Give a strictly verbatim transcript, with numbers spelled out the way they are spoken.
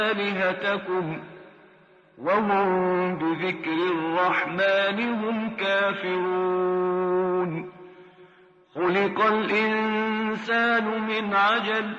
آلهتكم وهم بذكر الرحمن هم كافرون خلق الإنسان من عجل